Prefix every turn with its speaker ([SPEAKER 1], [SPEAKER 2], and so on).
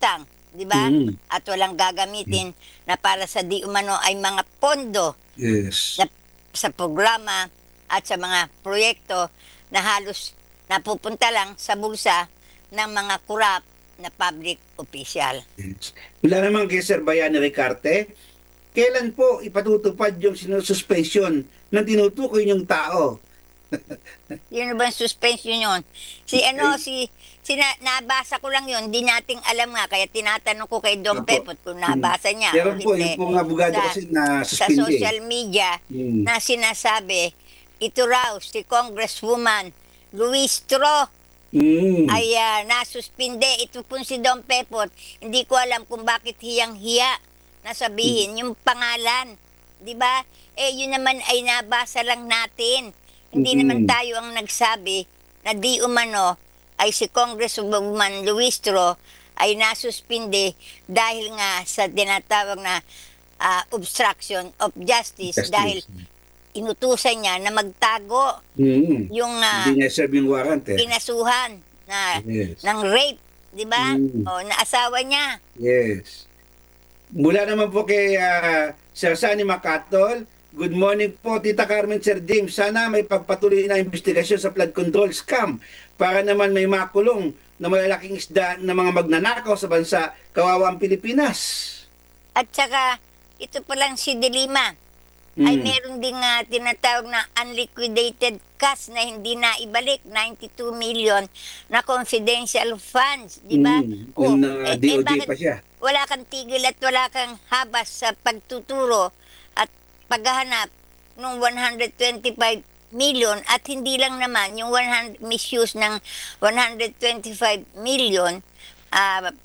[SPEAKER 1] utang, di ba?
[SPEAKER 2] Mm.
[SPEAKER 1] At walang gagamitin na para sa di umano ay mga pondo
[SPEAKER 2] Yes.
[SPEAKER 1] na, sa programa at sa mga proyekto na halos napupunta lang sa bulsa ng mga kurap na public official.
[SPEAKER 2] Yes. Wala naman kay Sir Bayani Ricarte, kailan po ipatutupad yung sinususpension ng tinutukoy niyong tao?
[SPEAKER 1] Yun ba ang suspension yun? Si ano,
[SPEAKER 2] Eh,
[SPEAKER 1] nabasa ko lang yun, di nating alam nga, kaya tinatanong ko kay Don
[SPEAKER 2] Opo.
[SPEAKER 1] Pepot kung
[SPEAKER 2] Mm.
[SPEAKER 1] nabasa niya o
[SPEAKER 2] Meron po, yung
[SPEAKER 1] hindi.
[SPEAKER 2] pong abogado
[SPEAKER 1] Sa,
[SPEAKER 2] kasi na
[SPEAKER 1] sa
[SPEAKER 2] suspindi.
[SPEAKER 1] social media
[SPEAKER 2] Mm.
[SPEAKER 1] na sinasabi, ito raw si Congresswoman Luis Tro
[SPEAKER 2] Mm.
[SPEAKER 1] ay nasuspinde. Ito po si Don Pepot, hindi ko alam kung bakit hiyang-hiya na sabihin yung pangalan. Di ba? Yun naman ay nabasa lang natin. Hindi naman
[SPEAKER 2] Mm.
[SPEAKER 1] tayo ang nagsabi na di umano ay si Congresswoman Luis Tro ay nasuspinde dahil nga sa tinatawag na obstruction of justice, dahil
[SPEAKER 2] Justice.
[SPEAKER 1] inutusan niya na magtago
[SPEAKER 2] Mm.
[SPEAKER 1] yung
[SPEAKER 2] Hindi niya serve yung warrant eh.
[SPEAKER 1] kinasuhan na
[SPEAKER 2] Yes.
[SPEAKER 1] ng rape, di ba?
[SPEAKER 2] Mm.
[SPEAKER 1] O na asawa niya.
[SPEAKER 2] Yes. Mula naman po kay Sir Sunny Macatol, good morning po, Tita Carmen, Sir James. Sana may pagpatuloy na investigasyon sa flood control scam para naman may makulong na malalaking isda na mga magnanakaw sa bansa, kawawa ang Pilipinas.
[SPEAKER 1] At saka, ito pa lang si Dilima ay
[SPEAKER 2] Mm.
[SPEAKER 1] meron ding tinatawag na unliquidated cash na hindi na ibalik, 92 million na confidential funds, di ba?
[SPEAKER 2] Mm.
[SPEAKER 1] O,
[SPEAKER 2] Yung DOJ
[SPEAKER 1] bakit
[SPEAKER 2] pa siya.
[SPEAKER 1] wala kang tigil at wala kang habas sa pagtuturo at paghahanap ng 125 million at hindi lang naman yung misuse ng 125 million